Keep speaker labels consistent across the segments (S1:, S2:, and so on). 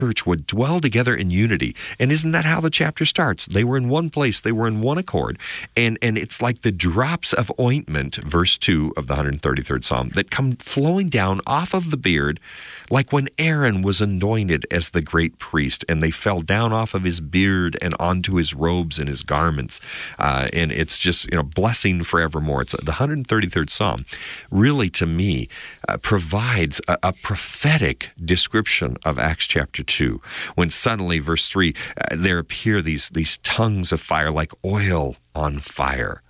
S1: church would dwell together in unity. And isn't that how the chapter starts? They were in one place. They were in one accord. And it's like the drops of ointment, verse 2 of the 133rd Psalm, that come flowing down off of the beard, like when Aaron was anointed as the great priest, and they fell down off of his beard and onto his robes and his garments. And it's just, blessing forevermore. It's the 133rd Psalm really, to me, provides a prophetic description of Acts chapter 2, when suddenly, verse 3, there appear these tongues of fire like oil on fire,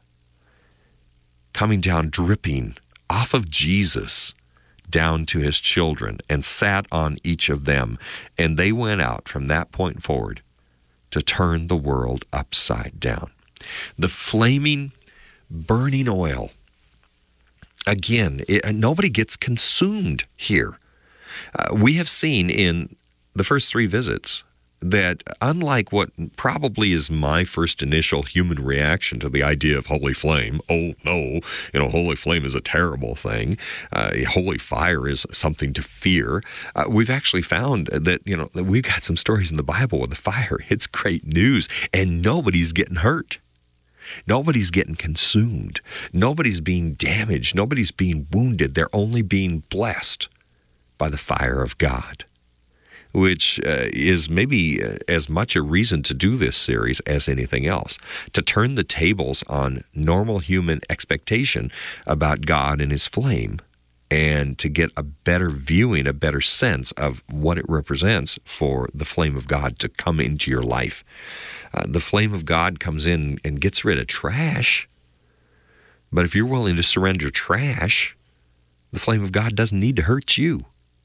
S1: coming down, dripping off of Jesus down to his children, and sat on each of them. And they went out from that point forward to turn the world upside down. The flaming, burning oil, again, nobody gets consumed here. We have seen in the first 3 visits that, unlike what probably is my first initial human reaction to the idea of holy flame, oh no, holy flame is a terrible thing, holy fire is something to fear, we've actually found that, that we've got some stories in the Bible where the fire, it's great news, and nobody's getting hurt. Nobody's getting consumed. Nobody's being damaged. Nobody's being wounded. They're only being blessed by the fire of God, which is maybe as much a reason to do this series as anything else, to turn the tables on normal human expectation about God and his flame, and to get a better viewing, a better sense of what it represents for the flame of God to come into your life. The flame of God comes in and gets rid of trash, but if you're willing to surrender trash, the flame of God doesn't need to hurt you.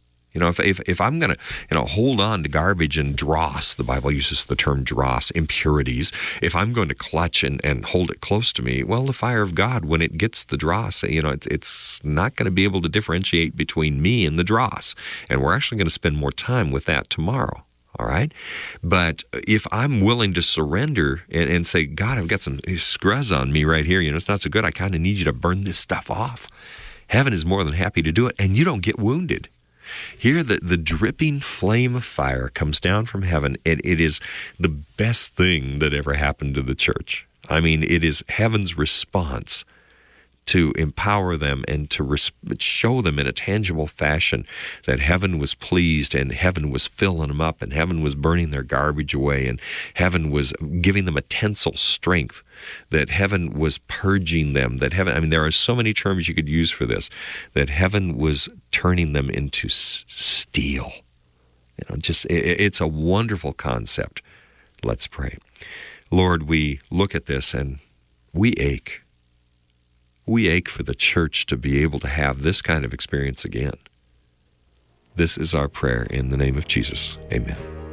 S1: If I'm going to, hold on to garbage and dross, the Bible uses the term dross, impurities, if I'm going to clutch and hold it close to me, well, the fire of God, when it gets the dross, it's not going to be able to differentiate between me and the dross. And we're actually going to spend more time with that tomorrow. All right? But if I'm willing to surrender and say, God, I've got some scruz on me right here, it's not so good, I kind of need you to burn this stuff off. Heaven is more than happy to do it, and you don't get wounded. Here, the dripping flame of fire comes down from heaven, and it is the best thing that ever happened to the church. I mean, it is heaven's response to empower them and to show them in a tangible fashion that heaven was pleased, and heaven was filling them up, and heaven was burning their garbage away, and heaven was giving them a tensile strength, that heaven was purging them, that heaven, there are so many terms you could use for this, that heaven was turning them into steel. It's a wonderful concept. Let's pray. Lord, we look at this and we ache. We ache for the church to be able to have this kind of experience again. This is our prayer in the name of Jesus. Amen.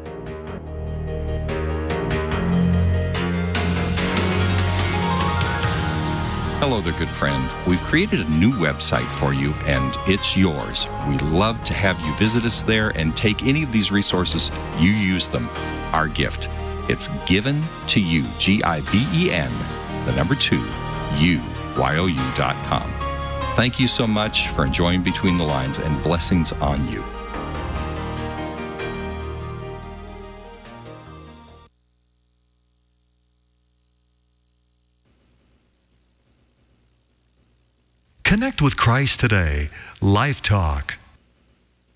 S2: Hello there, good friend. We've created a new website for you, and it's yours. We love to have you visit us there and take any of these resources. You use them. Our gift. It's given to you. GIVEN, the number 2, YOU.com. Thank you so much for enjoying Between the Lines, and blessings on you.
S3: Connect with Christ today. Life Talk.